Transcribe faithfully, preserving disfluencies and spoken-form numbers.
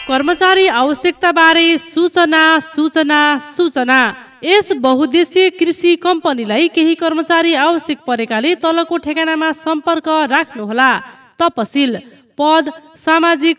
कर्मचारी आवश्यकताबारे सूचना सूचना सूचना। यस बहुद्देश्य कृषि कम्पनीलाई केही कर्मचारी आवश्यक परेकाले तलको ठेगानामा सम्पर्क राख्नुहोला। तपसिल, पद, सामाजिक